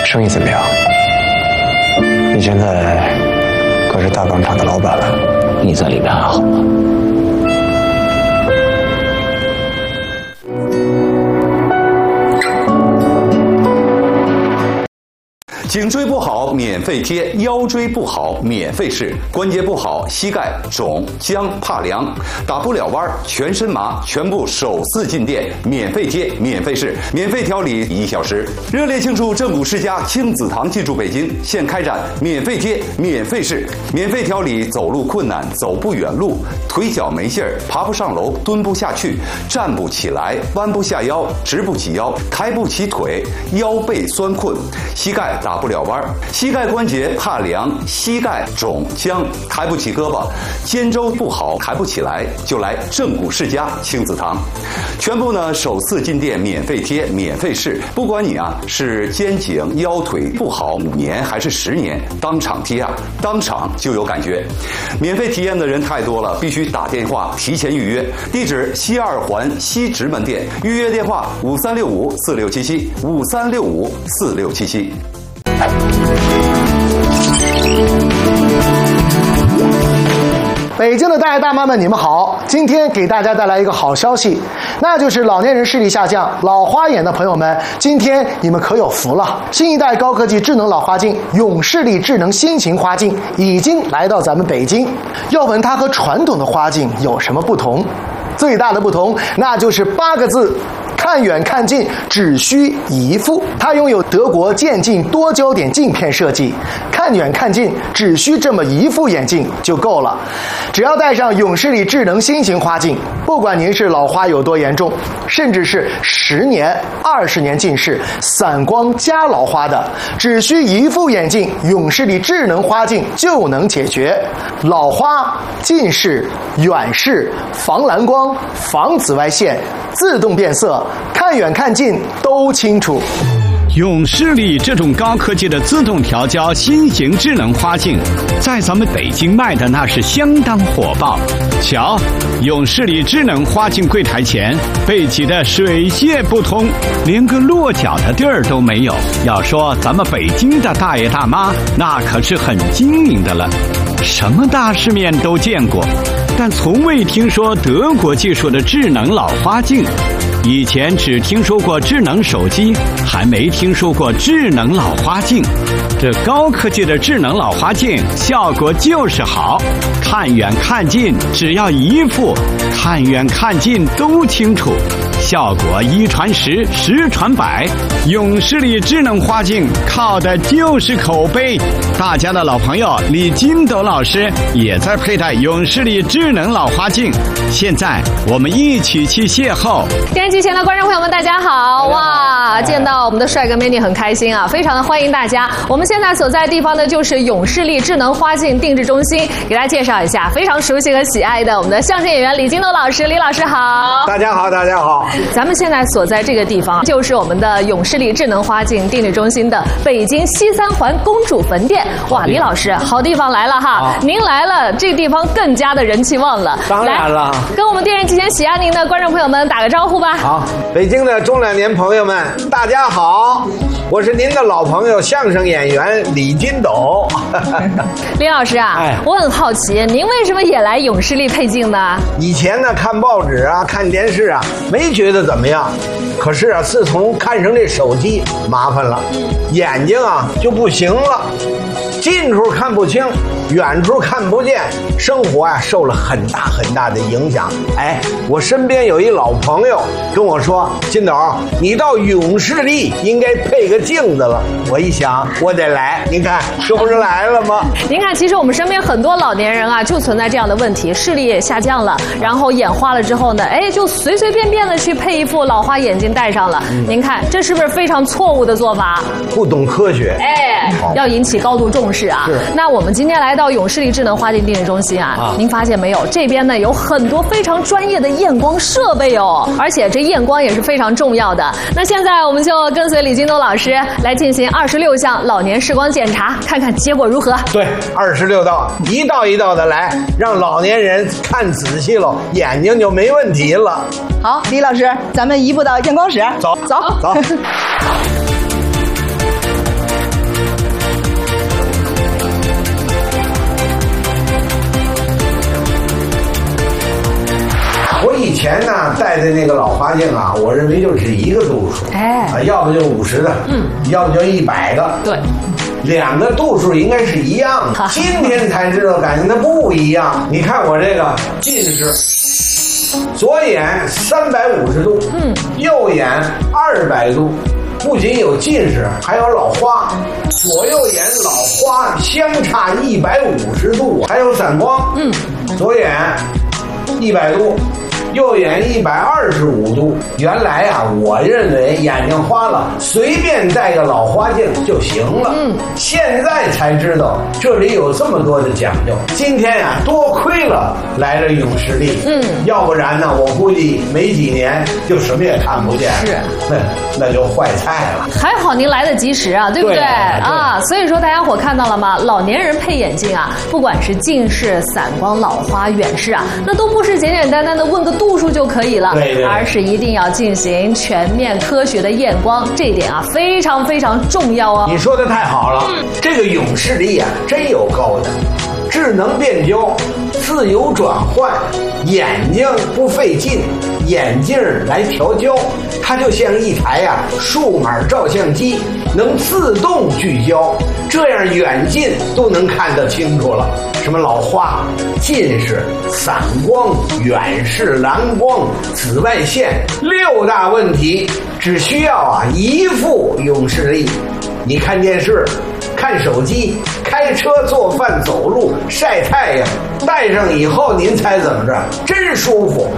生意怎么样？你现在可是大钢厂的老板了。 你在里面还好吗？ 颈椎不好免费贴，腰椎不好免费试，关节不好膝盖肿僵怕凉，打不了弯全身麻，全部首次进店免费贴免费试，免费调理1小时。热烈庆祝正骨世家亲子堂进驻北京，现开展免费贴免费试，免费调理走路困难走不远路，腿脚没劲儿爬不上楼蹲不下去站不起来弯不下腰直不起腰抬不起腿腰背酸困膝盖打不了弯，膝盖关节怕凉，膝盖肿僵，抬不起胳膊，肩周不好抬不起来，就来正骨世家亲子堂。全部呢首次进店免费贴免费试，不管你是肩颈腰腿不好5年还是10年，当场贴当场就有感觉。免费体验的人太多了，必须打电话提前预约。地址西2环西直门店，预约电话5365467753654677。 北京的大爷大妈们，你们好！今天给大家带来一个好消息，那就是老年人视力下降、老花眼的朋友们，今天你们可有福了！新一代高科技智能老花镜永视力智能新型花镜已经来到咱们北京。要问它和传统的花镜有什么不同？最大的不同，那就是8个字。看远看近只需一副，它拥有德国渐进多焦点镜片设计，看远看近只需这么一副眼镜就够了。只要戴上永视力智能新型花镜，不管您是老花有多严重，甚至是10年、20年近视、散光加老花的，只需一副眼镜，永视力智能花镜就能解决老花、近视、远视、防蓝光、防紫外线、自动变色。看远看近都清楚。 永视力这种高科技的自动调焦新型智能花镜，在咱们北京卖的那是相当火爆。瞧，永视力智能花镜柜台前被挤得水泄不通，连个落脚的地儿都没有。要说咱们北京的大爷大妈，那可是很精明的了，什么大世面都见过，但从未听说德国技术的智能老花镜。以前只听说过智能手机，还没听说过智能老花镜。这高科技的智能老花镜效果就是好，看远看近只要一副，看远看近都清楚，效果1传10，10传100。永视力智能花镜靠的就是口碑。大家的老朋友李金斗老师也在佩戴永视力智能老花镜，现在我们一起去邂逅。 电视机前的观众朋友们，大家好！哇，见到我们的帅哥美女很开心啊，非常的欢迎大家。我们现在所在的地方呢，就是永视力智能花镜定制中心，给大家介绍一下非常熟悉和喜爱的我们的相声演员李金斗老师。李老师好！ 大家好，大家好！ 咱们现在所在这个地方，就是我们的永视力智能花镜定制中心的北京西3环公主坟店。哇，李老师，好地方来了哈！您来了，这个地方更加的人气旺了。 当然了， 跟我们电视机前喜爱您的观众朋友们打个招呼吧。 好，北京的中老年朋友们，大家好，我是您的老朋友相声演员李金斗。 李老师啊，我很好奇，您为什么也来永视力配镜呢？ 以前呢，看报纸啊，看电视啊，没觉得怎么样。可是啊，自从看上这手机，麻烦了，眼睛啊就不行了，近处看不清，远处看不见，生活啊受了很大很大的影响。哎，我身边有一老朋友跟我说，金斗，你到永视力应该配个镜子了。我一想，我得来，您看这不是来了吗？ 您看，其实我们身边很多老年人啊，就存在这样的问题，视力也下降了，然后眼花了之后呢，哎，就随随便便的去配一副老花眼镜戴上了。您看，这是不是非常错误的做法？ 不懂科学， 哎，要引起高度重视啊。那我们今天来到永视力智能花镜定制中心啊，您发现没有？这边呢有很多非常专业的验光设备哦，而且这验光也是非常重要的。那现在我们就跟随李金斗老师来进行26项老年视光检查，看看结果如何。 对，26道，一道一道的来，让老年人看仔细了，眼睛就没问题了。 好，李老师，咱们移步到验光室。 走。 前呢戴的那个老花镜啊，我认为就只一个度数，要不就50的，要不就100个， 对。 2个度数应该是一样的，今天才知道，感觉它不一样。你看我这个近视，左眼350度，右眼200度，不仅有近视，还有老花，左右眼老花相差150度，还有散光，左眼100度。右眼125度，原来啊，我认为眼睛花了，随便戴个老花镜就行了。现在才知道这里有这么多的讲究。今天啊，多亏了来了永视力，要不然呢，我估计没几年就什么也看不见了。是，那就坏菜了。 还好您来得及时啊，对不对？啊，所以说大家伙看到了吗？老年人配眼镜啊，不管是近视、散光、老花、远视啊，那都不是简简单单的问个度数就可以了，而是一定要进行全面科学的验光，这一点啊非常非常重要哦。 你说的太好了，这个永视力啊真有高的，智能变焦，自由转换，眼睛不费劲，眼镜来调焦，它就像一台数码照相机，能自动聚焦，这样远近都能看得清楚了。什么老花、近视、散光、远视、蓝光、紫外线6大问题，只需要一副永视力。你看电视、看手机、开车、做饭、走路、晒太阳，戴上以后您猜怎么着？真舒服。